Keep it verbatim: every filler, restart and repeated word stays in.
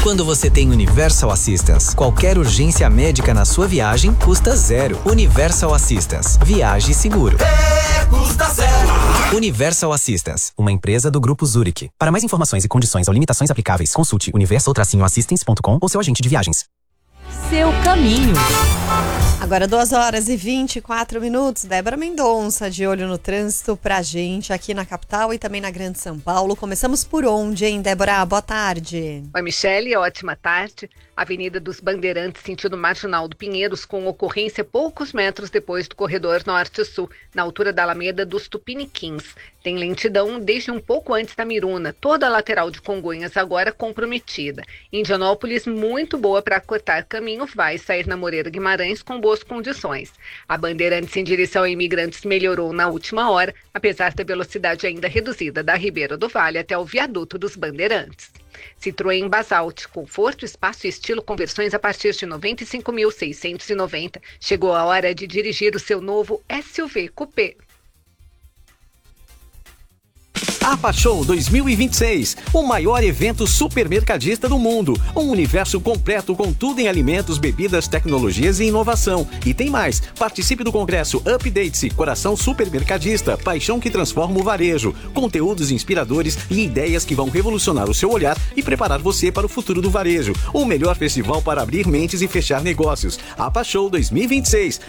quando você tem Universal Assistance. Qualquer urgência médica na sua viagem custa zero. Universal Assistance. Viaje seguro. É, custa zero. Universal Assistance, uma empresa do Grupo Zurich. Para mais informações e condições ou limitações aplicáveis, consulte universal assistance ponto com ou seu agente de viagens. Seu caminho. Agora duas horas e vinte e quatro minutos. Débora Mendonça de olho no trânsito pra gente aqui na capital e também na Grande São Paulo. Começamos por onde, hein, Débora? Boa tarde. Oi, Michele, ótima tarde. Avenida dos Bandeirantes, sentido Marginal do Pinheiros, com ocorrência poucos metros depois do corredor norte-sul, na altura da Alameda dos Tupiniquins. Tem lentidão desde um pouco antes da Miruna, toda a lateral de Congonhas agora comprometida. Indianópolis, muito boa para cortar caminho, vai sair na Moreira Guimarães com boas condições. A Bandeirantes em direção a Imigrantes melhorou na última hora, apesar da velocidade ainda reduzida da Ribeira do Vale até o viaduto dos Bandeirantes. Citroën Basalt, conforto, espaço e estilo com versões a partir de noventa e cinco mil seiscentos e noventa. Chegou a hora de dirigir o seu novo S U V Coupé. APA Show dois mil e vinte e seis, o maior evento supermercadista do mundo. Um universo completo com tudo em alimentos, bebidas, tecnologias e inovação. E tem mais, participe do congresso Update-se, Coração Supermercadista, paixão que transforma o varejo. Conteúdos inspiradores e ideias que vão revolucionar o seu olhar e preparar você para o futuro do varejo. O melhor festival para abrir mentes e fechar negócios. APA Show dois mil e vinte e seis.